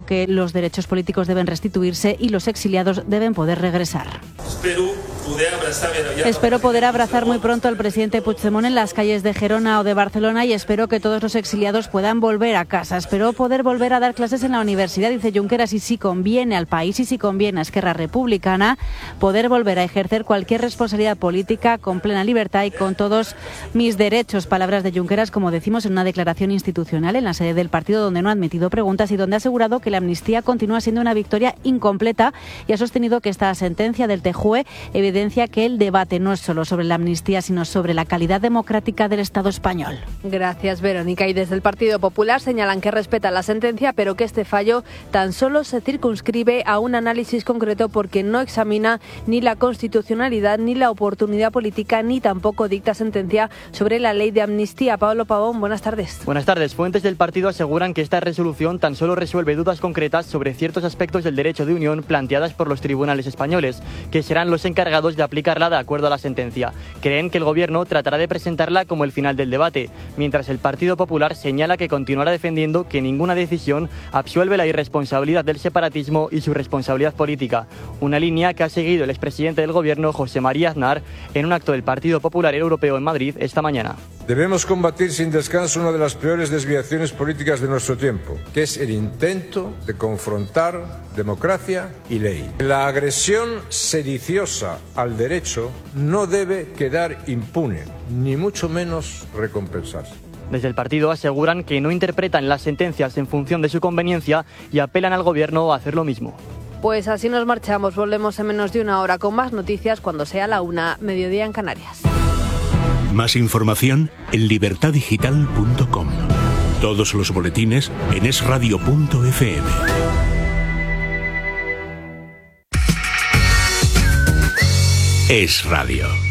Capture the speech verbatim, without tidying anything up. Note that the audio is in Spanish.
que los derechos políticos deben restituirse y los exiliados deben poder regresar. Espero poder abrazar, espero poder abrazar muy pronto al presidente Puigdemont en las calles de Gerona o de Barcelona y espero que todos los exiliados puedan volver a casa. Espero poder volver a dar clases en la universidad, dice Junqueras, y si conviene al país y si conviene a Esquerra Republicana, poder volver a ejercer cualquier responsabilidad política con plena libertad y con todos mis derechos. Palabras de Junqueras, como decimos, en una declaración institucional en la sede del partido, donde no ha admitido preguntas y donde ha asegurado que la amnistía continúa siendo una victoria incompleta y ha sostenido que esta sentencia del T J U E evidencia que el debate no es solo sobre la amnistía, sino sobre la calidad democrática del Estado español. Gracias, Verónica. Y desde el Partido Popular señalan que respetan la sentencia, pero que este fallo tan solo se circunscribe a un análisis concreto porque no examina ni la constitucionalidad, ni la oportunidad política, ni tampoco dicta sentencia sobre la ley de amnistía. Pablo Pavón, buenas tardes. Buenas tardes. Fuentes del partido aseguran que esta resolución tan solo resuelve dudas concretas sobre ciertos aspectos del derecho de unión planteadas por los tribunales españoles, que serán los encargados de aplicarla de acuerdo a la sentencia. Creen que el Gobierno tratará de presentarla como el final del debate, mientras el Partido Popular señala que continuará defendiendo que ninguna decisión absuelve la irresponsabilidad del separatismo y su responsabilidad política, una línea que ha seguido el expresidente del Gobierno, José María Aznar, en un acto del Partido Popular Europeo en Madrid esta mañana. Debemos combatir sin descanso una de las peores desviaciones políticas de nuestro tiempo, que es el intento de confrontar democracia y ley. La agresión sediciosa al derecho no debe quedar impune, ni mucho menos recompensarse. Desde el partido aseguran que no interpretan las sentencias en función de su conveniencia y apelan al Gobierno a hacer lo mismo. Pues así nos marchamos, volvemos en menos de una hora con más noticias cuando sea la una, mediodía en Canarias. Más información en libertad digital punto com. Todos los boletines en es radio punto efe eme. Es Radio.